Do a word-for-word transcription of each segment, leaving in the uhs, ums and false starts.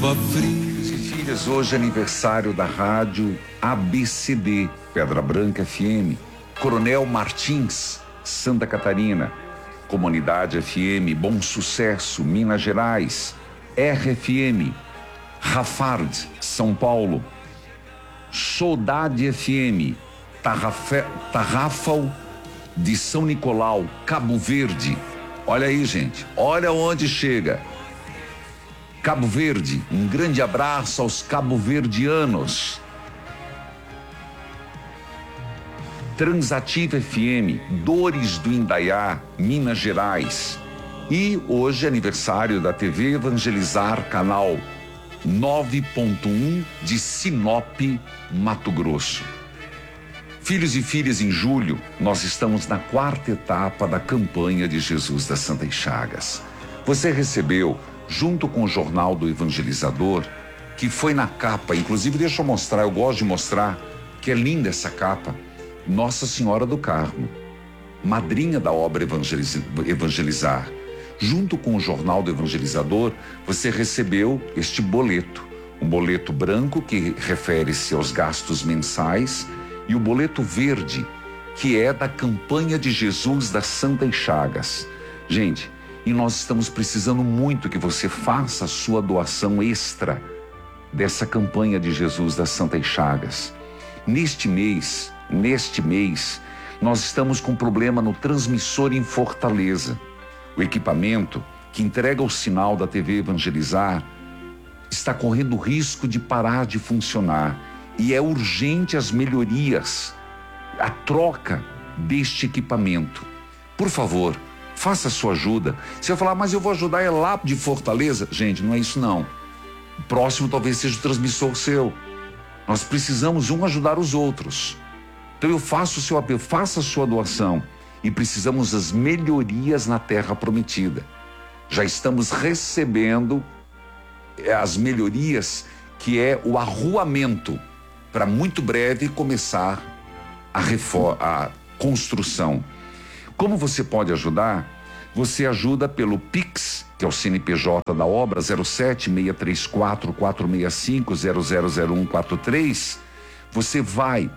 tava frio. Filhos e filhas, hoje é aniversário da rádio A B C D, Pedra Branca F M, Coronel Martins, Santa Catarina, Comunidade F M, Bom Sucesso, Minas Gerais, R F M, Rafard, São Paulo, Saudade F M, Tarrafe, Tarrafal de São Nicolau, Cabo Verde. Olha aí, gente, olha onde chega. Cabo Verde, um grande abraço aos cabo-verdianos. Transativa F M, Dores do Indaiá, Minas Gerais. E hoje é aniversário da T V Evangelizar, canal nove ponto um de Sinop, Mato Grosso. Filhos e filhas, em julho, nós estamos na quarta etapa da campanha de Jesus das Santas Chagas. Você recebeu, junto com o Jornal do Evangelizador, que foi na capa, inclusive deixa eu mostrar, eu gosto de mostrar, que é linda essa capa, Nossa Senhora do Carmo, madrinha da obra Evangeliz- Evangelizar. Junto com o Jornal do Evangelizador, você recebeu este boleto, um boleto branco que refere-se aos gastos mensais e o boleto verde, que é da campanha de Jesus das Santas Chagas. Gente, e nós estamos precisando muito que você faça a sua doação extra dessa campanha de Jesus das Santas Chagas. Neste mês, neste mês, nós estamos com problema no transmissor em Fortaleza. O equipamento que entrega o sinal da T V Evangelizar está correndo risco de parar de funcionar e é urgente as melhorias, a troca deste equipamento. Por favor, faça a sua ajuda. Você vai falar, mas eu vou ajudar é lá de Fortaleza. Gente, não é isso não. O próximo talvez seja o transmissor seu. Nós precisamos um ajudar os outros. Então eu faço o seu apelo, faça a sua doação. E precisamos das melhorias na terra prometida. Já estamos recebendo as melhorias, que é o arruamento, para muito breve começar a reforma, a construção. Como você pode ajudar? Você ajuda pelo Pix, que é o C N P J da obra, zero sete seis três quatro quatro seis cinco zero zero zero um quatro três. Você vai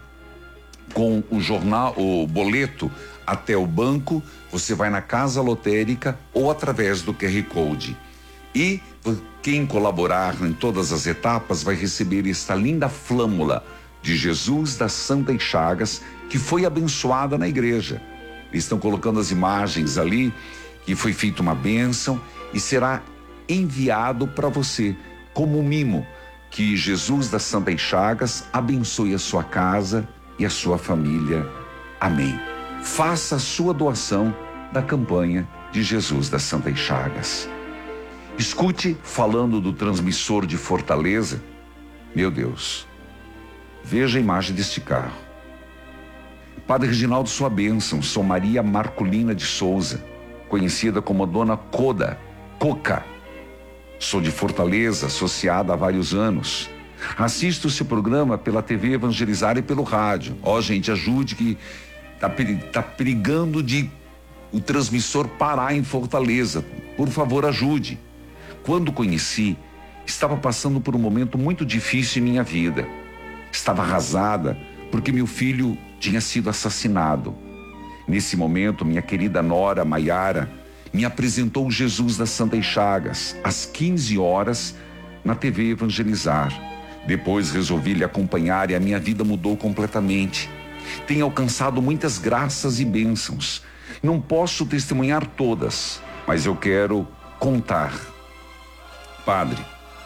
com o jornal, o boleto, até o banco, você vai na casa lotérica ou através do Q R Code. E quem colaborar em todas as etapas vai receber esta linda flâmula de Jesus das Santas Chagas, que foi abençoada na igreja. Eles estão colocando as imagens ali, que foi feita uma bênção e será enviado para você como um mimo. Que Jesus das Santas Chagas abençoe a sua casa e a sua família. Amém. Faça a sua doação da campanha de Jesus das Santas Chagas. Escute, falando do transmissor de Fortaleza, meu Deus, veja a imagem deste carro. Padre Reginaldo, sua bênção. Sou Maria Marculina de Souza, conhecida como a Dona Coda, Coca. Sou de Fortaleza, associada há vários anos. Assisto esse programa pela T V Evangelizar e pelo rádio. Ó, gente, ajude que tá, tá perigando de o transmissor parar em Fortaleza. Por favor, ajude. Quando conheci, estava passando por um momento muito difícil em minha vida. Estava arrasada porque meu filho tinha sido assassinado. Nesse momento, minha querida nora Maiara me apresentou Jesus das Santas Chagas, às quinze horas, na T V Evangelizar. Depois resolvi lhe acompanhar e a minha vida mudou completamente. Tenho alcançado muitas graças e bênçãos. Não posso testemunhar todas, mas eu quero contar. Padre,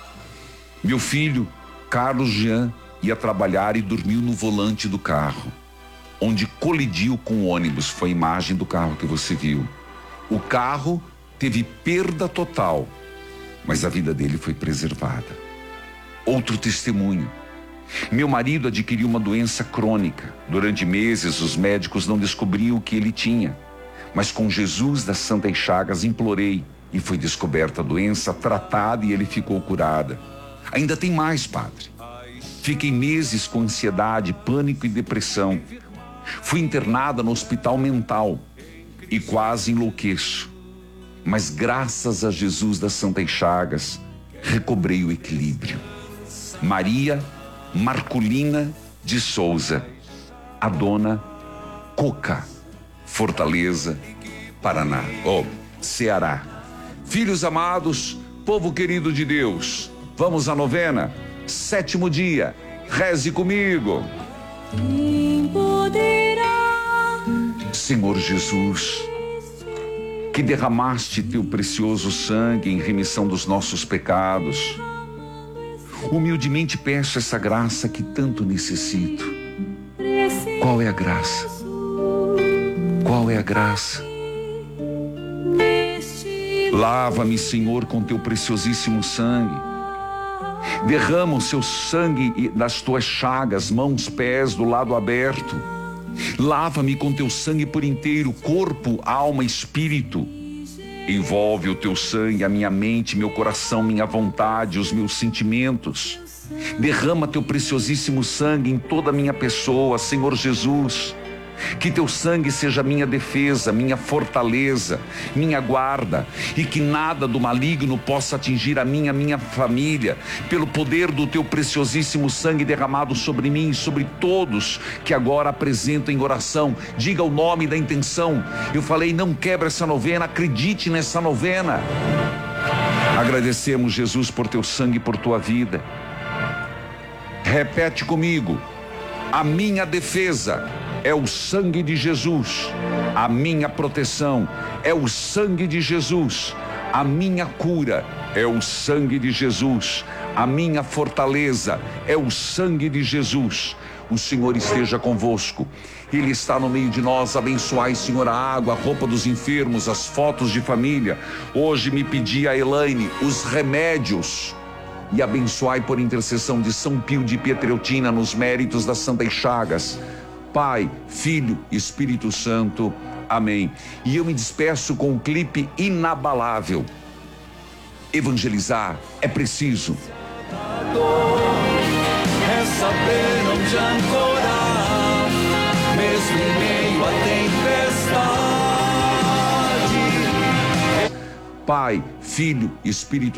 meu filho, Carlos Jean, ia trabalhar e dormiu no volante do carro, onde colidiu com o ônibus. Foi a imagem do carro que você viu. O carro teve perda total, mas a vida dele foi preservada. Outro testemunho. Meu marido adquiriu uma doença crônica. Durante meses, os médicos não descobriam o que ele tinha. Mas com Jesus das Santas Chagas implorei e foi descoberta a doença, tratada e ele ficou curada. Ainda tem mais, padre. Fiquei meses com ansiedade, pânico e depressão. Fui internada no hospital mental e quase enlouqueço. Mas graças a Jesus das Santas Chagas, recobrei o equilíbrio. Maria Marculina de Souza, a dona Coca, Fortaleza, Paraná, oh, Ceará. Filhos amados, povo querido de Deus, vamos à novena, sétimo dia, reze comigo. Senhor Jesus, que derramaste teu precioso sangue em remissão dos nossos pecados, humildemente peço essa graça que tanto necessito. Qual é a graça? Qual é a graça? Lava-me, Senhor, com teu preciosíssimo sangue. Derrama o seu sangue das tuas chagas, mãos, pés, do lado aberto. Lava-me com teu sangue por inteiro, corpo, alma, espírito. Envolve o teu sangue a minha mente, meu coração, minha vontade, os meus sentimentos. Derrama teu preciosíssimo sangue em toda a minha pessoa, Senhor Jesus. Que teu sangue seja minha defesa, minha fortaleza, minha guarda, e que nada do maligno possa atingir a minha, minha família, pelo poder do teu preciosíssimo sangue derramado sobre mim e sobre todos que agora apresentam em oração. Diga o nome da intenção. Eu falei, não quebra essa novena, acredite nessa novena. Agradecemos, Jesus, por teu sangue e por tua vida. Repete comigo: a minha defesa é o sangue de Jesus, a minha proteção é o sangue de Jesus, a minha cura é o sangue de Jesus, a minha fortaleza é o sangue de Jesus. O Senhor esteja convosco, Ele está no meio de nós. Abençoai, Senhor, a água, a roupa dos enfermos, as fotos de família. Hoje me pedi a Elaine os remédios. E abençoai por intercessão de São Pio de Pietreutina nos méritos das Santas Chagas. Pai, Filho, Espírito Santo. Amém. E eu me despeço com um clipe inabalável. Evangelizar é preciso. É saber onde ancorar, mesmo em meio à tempestade. Pai, Filho, Espírito